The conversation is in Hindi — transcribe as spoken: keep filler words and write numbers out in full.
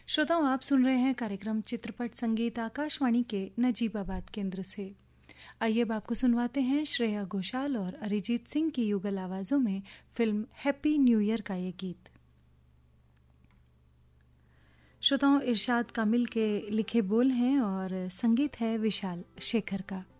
श्रोताओं, आप सुन रहे हैं कार्यक्रम चित्रपट संगीत आकाशवाणी के नजीबाबाद केंद्र से। आइए अब आपको सुनवाते हैं श्रेया घोषाल और अरिजीत सिंह की युगल आवाजों में फिल्म हैप्पी न्यू ईयर का ये गीत। श्रोताओं, इरशाद कामिल के लिखे बोल हैं और संगीत है विशाल शेखर का।